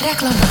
Reklama.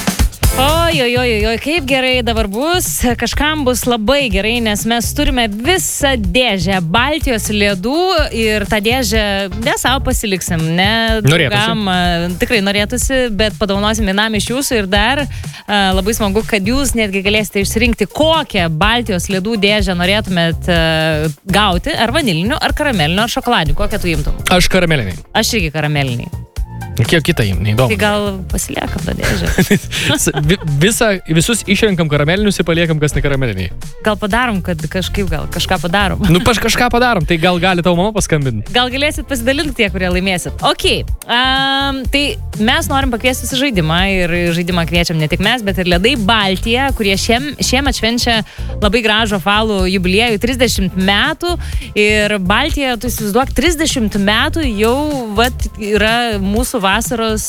Oi, kaip gerai dabar bus, kažkam bus labai gerai, nes mes turime visą dėžę Baltijos ledų ir tą dėžę ne savo pasiliksim, ne draugam, tikrai norėtųsi, bet padaunosim vienam iš jūsų ir dar labai smagu, kad jūs netgi galėsite išsirinkti, kokią Baltijos ledų dėžę norėtumėt gauti, ar vanilinių, ar karamelinių, ar šokoladinių, kokią tu imtum? Aš karameliniai. Aš irgi karameliniai. Kiek kitą jim, neįdomu. Tai gal pasiliekam tą dėžę. Visus išrenkam karamelinius ir paliekam, kas ne karameliniai. Gal padarom, kad kažką padarom. Nu, kažką padarom, tai gal gali tavo mama paskambinti. Gal galėsit pasidalinti tie, kurie laimėsit. Ok, tai mes norim pakviesti į žaidimą ir žaidimą kviečiam ne tik mes, bet ir Ledai Baltija, kurie šiemet švenčia labai gražų apvalų jubiliejų 30 metų ir Baltija, tu įsivaizduok, 30 metų jau yra mūsų vasaros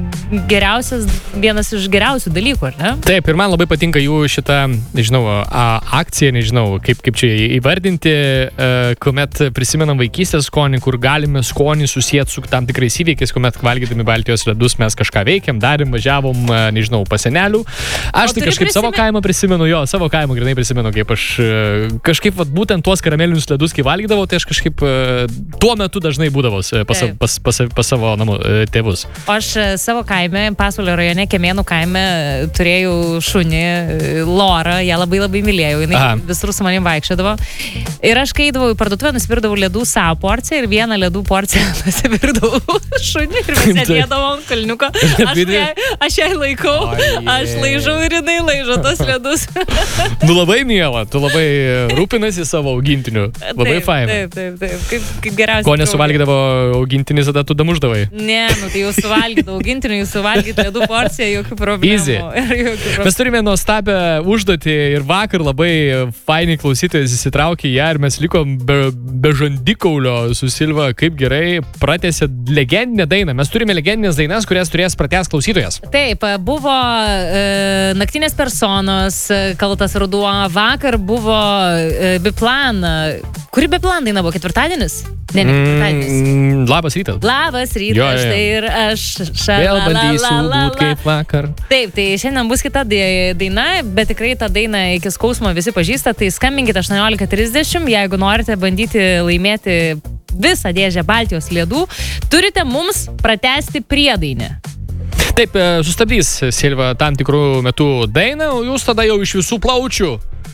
vienas iš geriausių dalykų, ar ne? Taip, ir man labai patinka jų šitą, nežinau, akciją, nežinau, kaip čia įvardinti, kuomet prisimenam vaikystės skonį, kur galime skonį susijęti su tam tikrais įvykiais, kuomet valgydami Baltijos ledus mes kažką veikiam, darėm, važiavom, nežinau, pas senelių. Aš tai kažkaip savo kaimą prisimenu, savo kaimą grinai prisimenu, kaip aš kažkaip būtent tuos karamelinius ledus, kai valgydavau, tai aš kažkaip tuo metu dažnai būdavau pas savo namų tėvus. Aš savo kaime, Pasvalio rajone, Kemėnų kaime, turėjau šunį, Lorą, ją labai labai mylėjau, jinai visur su manim vaikščiodavo. Ir aš kai eidavau į parduotuvę, nusipirdavau ledų savo porciją ir vieną ledų porciją nusipirdavau šunį ir mes sėdėdavau ant kalniuko. Aš jai laikau, aš laižau ir jinai laižo tos ledus. Nu labai miela, tu labai rūpinasi savo augintiniu. Labai faina. Taip, kaip geriausiai. Ko nesuvalgydavo augintinis, tada tu damuždavai? Ne, tai jau suvalgyti augintinių, jūs suvalgyti ledų porciją, jokių problemų. Mes turime nuostabią užduotį ir vakar labai fainiai klausytojas įsitraukė ją ir mes likom be žandikaulio su Silva, kaip gerai pratęsė legendinę dainą. Mes turime legendinės dainas, kurias turės pratęs klausytojas. Taip, buvo Naktinės personos, Kaltas ruduo, vakar buvo Biplan. Kuri Biplan daina buvo? Ketvirtadienis? Ne, ketvirtadienis. Labas rytas. Labas rytas, tai ir aš vėl bandysiu būt kaip vakar. Taip, tai šiandien bus kita daina, bet tikrai tą dainą iki skausmo visi pažįsta, tai skambinkite 18:30, jeigu norite bandyti laimėti visą dėžę Baltijos ledų, turite mums pratęsti priedainę. Taip, sustabdys Silva tam tikrų metų dainą, o jūs tada jau iš visų plaučių.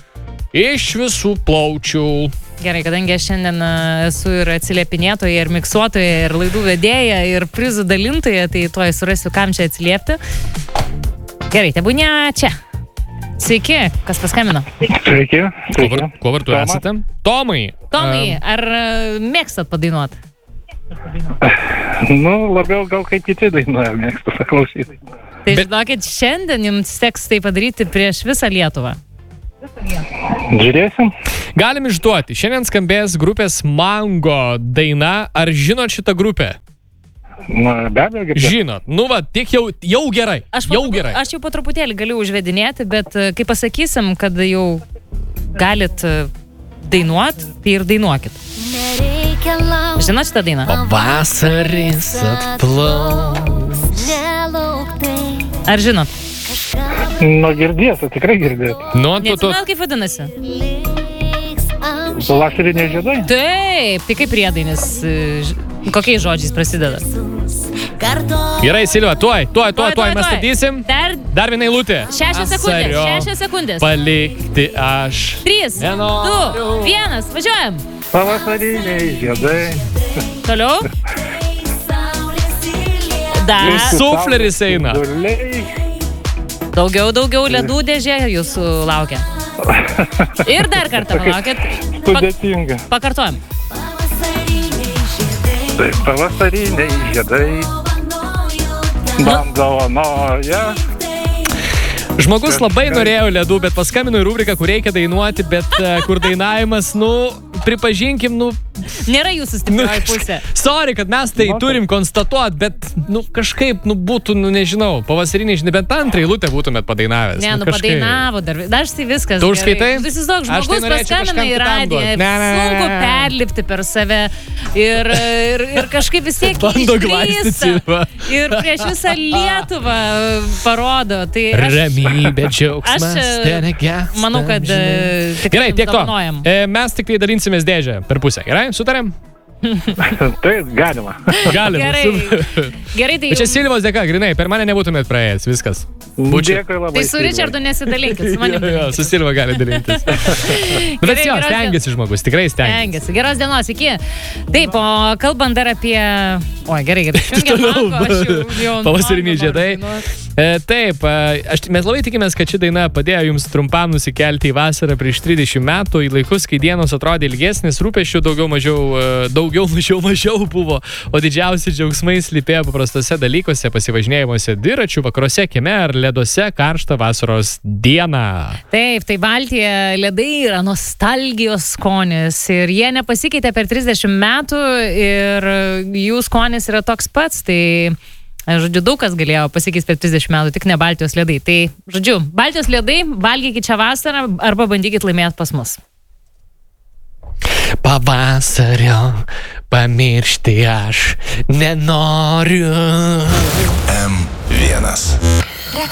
Gerai, kadangi aš šiandien esu ir atsiliepinėtoja, ir miksuotoja, ir laidų vedėja, ir prizų dalintoja, tai tuoj surasiu, kam čia atsiliepti. Gerai, tebūnė čia. Sveiki, kas paskambino? Sveiki. Kuo vardu esate? Tomai, ar mėgstat padainuoti? Nu, labiau gal kaip kiti dainuoja, mėgstu paklausyti. Tai žinokit, šiandien jums teks tai padaryti prieš visą Lietuvą. Žiūrėsim. Galim išduoti. Šiandien skambės grupės Mango daina. Ar žinot šitą grupę? Na, be abejo, girdėjau. Žinot. Nu va, tik jau gerai. Aš jau po truputėlį galiu užvedinėti, bet kai pasakysim, kad jau galit dainuot, tai ir dainuokit. Žinot šitą dainą? Pavasaris atplaus. Ar žinot? Nu, girdėsiu, tikrai girdėsiu. Neatsimenu, kaip vadinasi? Pavasariniai žiedai? Taip, tai kaip priedainis, kokiais žodžiais prasideda? Gerai, Silva, tuoj mes statysim. Dar viena eilutė. 6 sekundės. Palikti aš. 3, 2, 1, važiuojam. Pavasariniai žiedai. Toliau. Dar. Sufleris eina. Daugiau ledų dėžė jūsų laukia. Ir dar kartą palaukit. Sudėtinga. Pakartojam. Tai pavasariniai žiedai man dovanoja. Žmogus labai norėjo ledų, bet paskambino į rubriką, kur reikia dainuoti, bet kur dainavimas, pripažinkim, nėra jūsų stiprioji pusė. Sorry, kad mes tai turim konstatuoti, bet, kažkaip, būtų, nežinau, pavasariniai, bent antrą eilutę būtumėt padainavęs. Ne, padainavo dar. Aš tai viskas. Tu užskaitai? Vis daug žmogus paskambina į radiją. Sunku perlipti per save. Ir kažkaip vis tiek išdrįsta. Ir prieš visą Lietuvą parodo. Tai ramybė, džiaugsmas. Manau, kad gerai, tiek to. Mes tik tai dalinsimės dėžę per pusę. Gerai, sutarėm? Taip, galima. Gerai, tai... Čia Silvos dėka, grinai, per mane nebūtumėt praėjęs, viskas. Dėkui labai. Tai su Richardu nesidalinkit, su manim. Su Silva gali dalintis. Bet jo, stengiasi žmogus, tikrai stengiasi. Geros dienos, iki. Taip, o kalbant dar apie... Oi, gerai. Pavasariniai žiedai. Taip, mes labai tikimės, kad ši daina padėjo jums trumpam nusikelti į vasarą prieš 30 metų, į laikus, kai dienos atrodė ilgesnis, rūpesčių daugiau mažiau buvo, o didžiausi džiaugsmai slypėjo paprastose dalykuose, pasivažinėjimuose dviračių, vakaruose, kieme ar leduose karštą vasaros dieną. Taip, tai Baltija ledai yra nostalgijos skonis ir jie nepasikeitė per 30 metų ir jų skonis yra toks pats, tai... Žodžiu, daug kas galėjo pasikeis per 30 metų, tik ne Baltijos ledai. Tai, žodžiu, Baltijos ledai, valgykit čia vasarą arba bandykit laimėti pas mus. Pavasario pamiršti aš nenoriu. M1